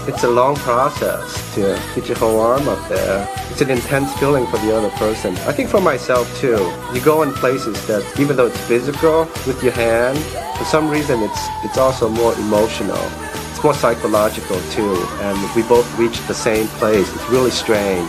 It's a long process to get your whole arm up there. It's an intense feeling for the other person. I think for myself too. You go in places that, even though it's physical with your hand, for some reason it's also more emotional. It's more psychological too, and we both reach the same place. It's really strange.